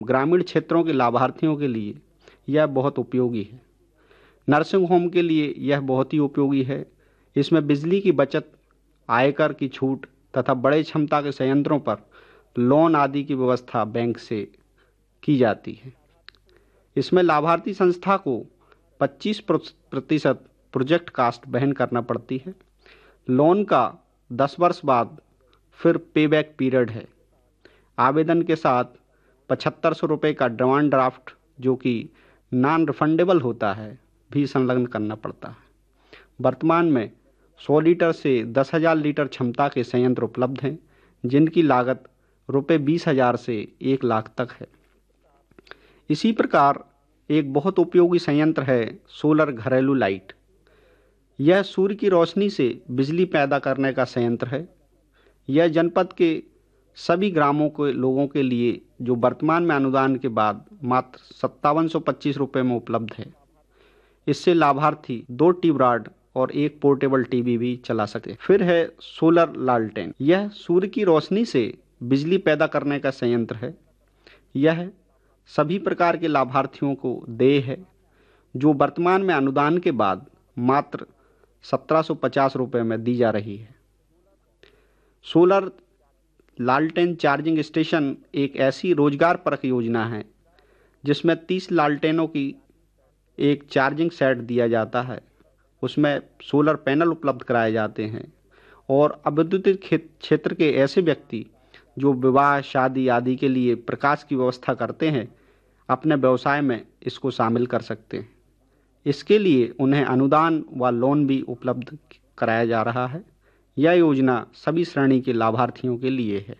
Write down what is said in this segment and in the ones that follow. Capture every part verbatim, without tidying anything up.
ग्रामीण क्षेत्रों के लाभार्थियों के लिए यह बहुत उपयोगी है। नर्सिंग होम के लिए यह बहुत ही उपयोगी है। इसमें बिजली की बचत, आयकर की छूट तथा बड़े क्षमता के संयंत्रों पर लोन आदि की व्यवस्था बैंक से की जाती है। इसमें लाभार्थी संस्था को पच्चीस प्रतिशत प्रोजेक्ट कास्ट वहन करना पड़ती है। लोन का दस वर्ष बाद फिर पेबैक पीरियड है। आवेदन के साथ पचहत्तर सौ रुपये का डिमांड ड्राफ्ट, जो कि नॉन रिफंडेबल होता है, भी संलग्न करना पड़ता है। वर्तमान में सौ लीटर से दस हज़ार लीटर क्षमता के संयंत्र उपलब्ध हैं, जिनकी लागत रुपये बीस हज़ार से एक लाख तक है। इसी प्रकार एक बहुत उपयोगी संयंत्र है सोलर घरेलू लाइट। यह सूर्य की रोशनी से बिजली पैदा करने का संयंत्र है। यह जनपद के सभी ग्रामों के लोगों के लिए, जो वर्तमान में अनुदान के बाद मात्र सत्तावन सौ पच्चीस रुपये में उपलब्ध है। इससे लाभार्थी दो टीब्राड और एक पोर्टेबल टीवी भी चला सके। फिर है सोलर लालटेन। यह सूर्य की रोशनी से बिजली पैदा करने का संयंत्र है। यह सभी प्रकार के लाभार्थियों को देय है, जो वर्तमान में अनुदान के बाद मात्र सत्रह सौ पचास रुपये में दी जा रही है। सोलर लालटेन चार्जिंग स्टेशन एक ऐसी रोजगार परक योजना है जिसमें तीस लालटेनों की एक चार्जिंग सेट दिया जाता है। उसमें सोलर पैनल उपलब्ध कराए जाते हैं और अविद्युत क्षेत्र के ऐसे व्यक्ति जो विवाह, शादी आदि के लिए प्रकाश की व्यवस्था करते हैं, अपने व्यवसाय में इसको शामिल कर सकते हैं। इसके लिए उन्हें अनुदान व लोन भी उपलब्ध कराया जा रहा है। यह योजना सभी श्रेणी के लाभार्थियों के लिए है।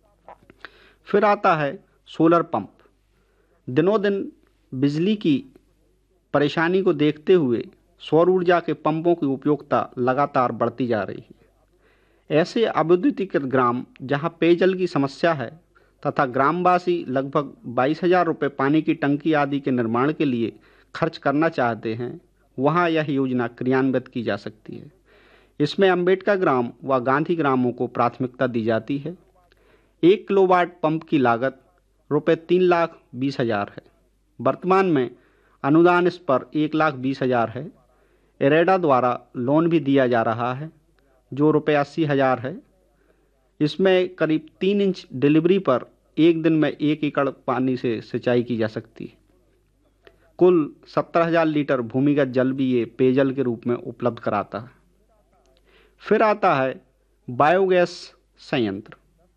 फिर आता है सोलर पंप। दिनों दिन बिजली की परेशानी को देखते हुए सौर ऊर्जा के पंपों की उपयोगिता लगातार बढ़ती जा रही है। ऐसे अविद्युतीकृत ग्राम जहां पेयजल की समस्या है तथा ग्रामवासी लगभग बाईस हजार रुपये पानी की टंकी आदि के निर्माण के लिए खर्च करना चाहते हैं, वहां यह योजना क्रियान्वित की जा सकती है। इसमें अम्बेडकर ग्राम व गांधी ग्रामों को प्राथमिकता दी जाती है। एक किलोवाट पंप की लागत रुपये तीन लाख बीस हजार है। वर्तमान में अनुदान इस पर एक लाख बीस हजार है। इरेडा द्वारा लोन भी दिया जा रहा है, जो रुपये अस्सी हजार है। इसमें करीब तीन इंच डिलीवरी पर एक दिन में एक एकड़ पानी से सिंचाई की जा सकती है। कुल सत्तर हजार लीटर भूमिगत जल भी ये पेयजल के रूप में उपलब्ध कराता है। फिर आता है बायोगैस संयंत्र।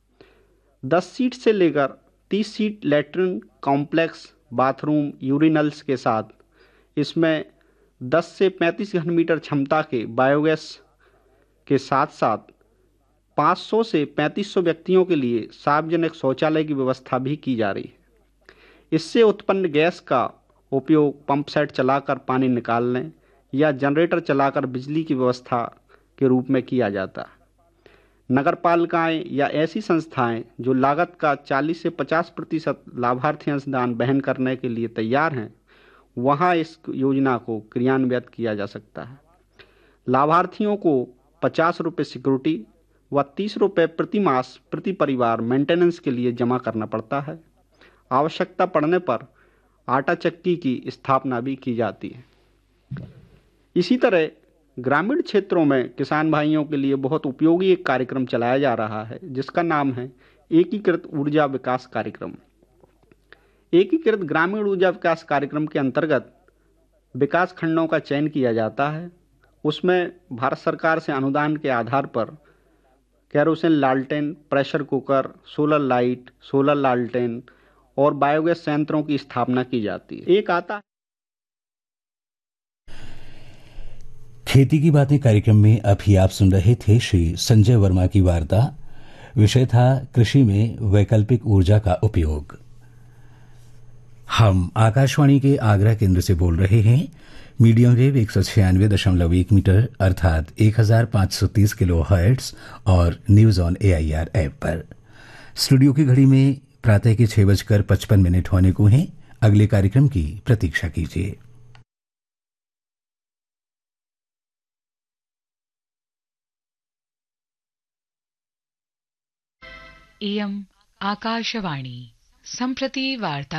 दस सीट से लेकर तीस seat latrine complex, bathroom, urinals के साथ इसमें दस से पैंतीस घन मीटर क्षमता के बायोगैस के साथ साथ पाँच सौ से पैंतीस सौ व्यक्तियों के लिए सार्वजनिक शौचालय की व्यवस्था भी की जा रही है। इससे उत्पन्न गैस का उपयोग पंप सेट चलाकर पानी निकालने या जनरेटर चलाकर बिजली की व्यवस्था के रूप में किया जाता है। नगर पालिकाएं या ऐसी संस्थाएं जो लागत का चालीस से पचास प्रतिशत लाभार्थी अंशदान वहन करने के लिए तैयार हैं, वहां इस योजना को क्रियान्वित किया जा सकता है। लाभार्थियों को पचास रुपये सिक्योरिटी व तीस रुपये प्रति मास प्रति परिवार मेंटेनेंस के लिए जमा करना पड़ता है। आवश्यकता पड़ने पर आटा चक्की की स्थापना भी की जाती है। इसी तरह ग्रामीण क्षेत्रों में किसान भाइयों के लिए बहुत उपयोगी एक कार्यक्रम चलाया जा रहा है, जिसका नाम है एकीकृत ऊर्जा विकास कार्यक्रम। एकीकृत ग्रामीण ऊर्जा विकास कार्यक्रम के अंतर्गत विकास खंडों का चयन किया जाता है। उसमें भारत सरकार से अनुदान के आधार पर केरोसिन लालटेन, pressure cooker, solar light, solar लालटेन और बायोगैस संयंत्रों की स्थापना की जाती है। एक आता खेती की बातें कार्यक्रम में अभी आप सुन रहे थे श्री संजय वर्मा की वार्ता। विषय था कृषि में वैकल्पिक ऊर्जा का उपयोग। हम आकाशवाणी के आगरा केंद्र से बोल रहे हैं। मीडियम वेव एक सौ छियानवे दशमलव एक मीटर अर्थात एक हजार पांच सौ तीस किलो हर्ट्ज और न्यूज ऑन एआईआर ऐप पर। स्टूडियो की घड़ी में प्रातः के छह बजकर पचपन मिनट होने को हैं। अगले कार्यक्रम की प्रतीक्षा कीजिए। इयम् आकाशवाणी। सम्प्रति वार्ता